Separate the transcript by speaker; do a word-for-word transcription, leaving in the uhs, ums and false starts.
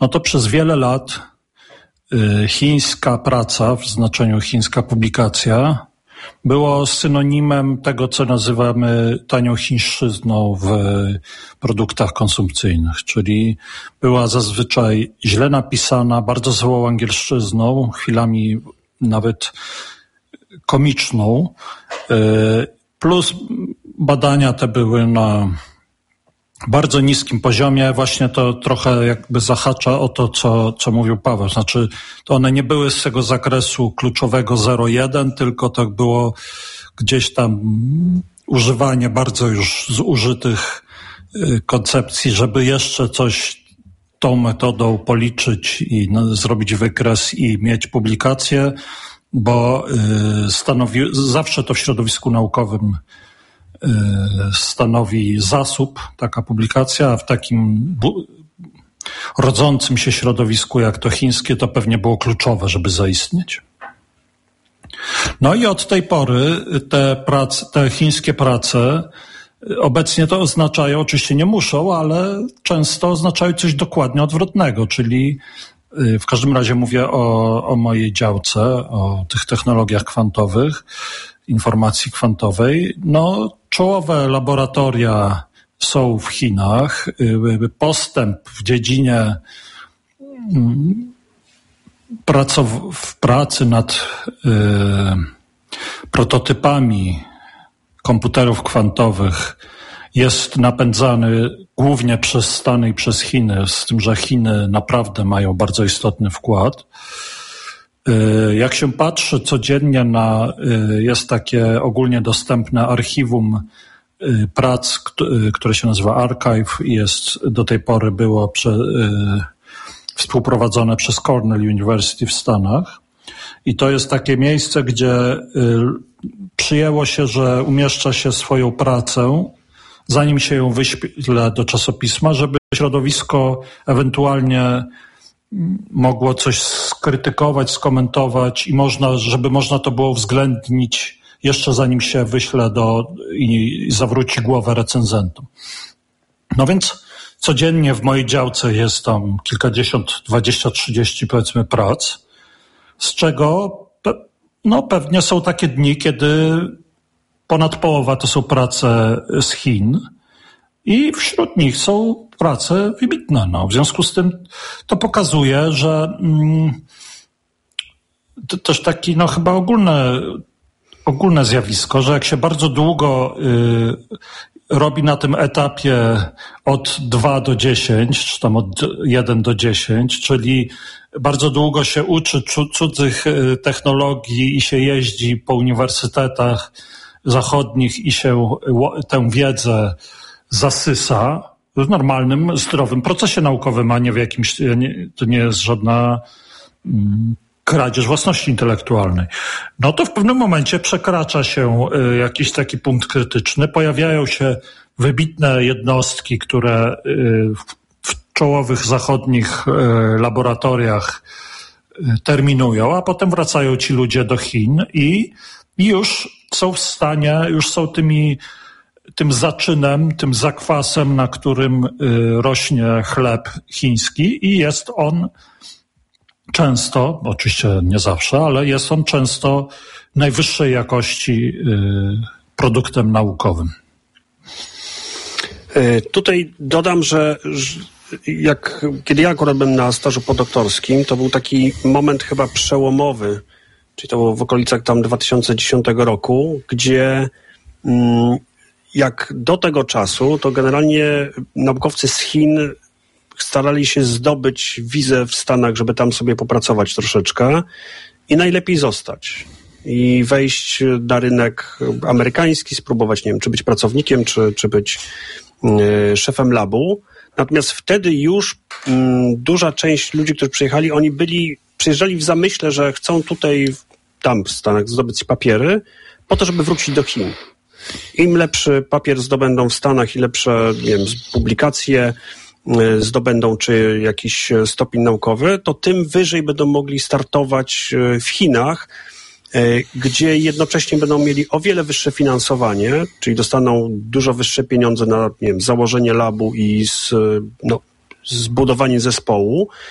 Speaker 1: no to przez wiele lat chińska praca, w znaczeniu chińska publikacja, było synonimem tego, co nazywamy tanią chińszczyzną w produktach konsumpcyjnych, czyli była zazwyczaj źle napisana, bardzo złą angielszczyzną, chwilami nawet komiczną, plus badania te były na bardzo niskim poziomie. Właśnie to trochę jakby zahacza o to, co, co mówił Paweł. Znaczy, to one nie były z tego zakresu kluczowego zero jeden, tylko to było gdzieś tam używanie bardzo już zużytych koncepcji, żeby jeszcze coś tą metodą policzyć i no, zrobić wykres i mieć publikację, bo y, stanowi, zawsze to w środowisku naukowym stanowi zasób, taka publikacja, a w takim bu- rodzącym się środowisku jak to chińskie to pewnie było kluczowe, żeby zaistnieć. No i od tej pory te prace, te chińskie prace obecnie to oznaczają, oczywiście nie muszą, ale często oznaczają coś dokładnie odwrotnego, czyli w każdym razie mówię o, o mojej działce, o tych technologiach kwantowych, informacji kwantowej. No, czołowe laboratoria są w Chinach. Postęp w dziedzinie pracow- w pracy nad y, prototypami komputerów kwantowych jest napędzany głównie przez Stany i przez Chiny, z tym, że Chiny naprawdę mają bardzo istotny wkład. Jak się patrzy codziennie na, jest takie ogólnie dostępne archiwum prac, które się nazywa Archive i jest do tej pory było prze, współprowadzone przez Cornell University w Stanach. I to jest takie miejsce, gdzie przyjęło się, że umieszcza się swoją pracę, zanim się ją wyśle do czasopisma, żeby środowisko ewentualnie mogło coś skrytykować, skomentować i można, żeby można to było uwzględnić jeszcze zanim się wyśle do i zawróci głowę recenzentom. No więc codziennie w mojej działce jest tam kilkadziesiąt, dwadzieścia, trzydzieści powiedzmy prac, z czego no pewnie są takie dni, kiedy ponad połowa to są prace z Chin i wśród nich są prace wybitne. No. W związku z tym to pokazuje, że mm, to też taki no chyba ogólne, ogólne zjawisko, że jak się bardzo długo y, robi na tym etapie od dwa do dziesięć, czy tam od jeden do dziesięć, czyli bardzo długo się uczy cudzych technologii i się jeździ po uniwersytetach zachodnich i się tę wiedzę zasysa w normalnym, zdrowym procesie naukowym, a nie w jakimś, to nie jest żadna kradzież własności intelektualnej. No to w pewnym momencie przekracza się jakiś taki punkt krytyczny, pojawiają się wybitne jednostki, które w czołowych zachodnich laboratoriach terminują, a potem wracają ci ludzie do Chin i już są w stanie, już są tymi, tym zaczynem, tym zakwasem, na którym rośnie chleb chiński i jest on często, oczywiście nie zawsze, ale jest on często najwyższej jakości produktem naukowym.
Speaker 2: Tutaj dodam, że jak, kiedy ja akurat byłem na stażu podoktorskim, to był taki moment chyba przełomowy, czyli to było w okolicach tam dwa tysiące dziesiątego roku, gdzie jak do tego czasu, to generalnie naukowcy z Chin starali się zdobyć wizę w Stanach, żeby tam sobie popracować troszeczkę i najlepiej zostać i wejść na rynek amerykański, spróbować, nie wiem, czy być pracownikiem, czy, czy być y, szefem labu. Natomiast wtedy już y, duża część ludzi, którzy przyjechali, oni byli, przyjeżdżali w zamyśle, że chcą tutaj, tam w Stanach zdobyć papiery po to, żeby wrócić do Chin. Im lepszy papier zdobędą w Stanach i lepsze, nie wiem, publikacje zdobędą, czy jakiś stopień naukowy, to tym wyżej będą mogli startować w Chinach, gdzie jednocześnie będą mieli o wiele wyższe finansowanie, czyli dostaną dużo wyższe pieniądze na, nie wiem, założenie labu i z, no, zbudowanie zespołu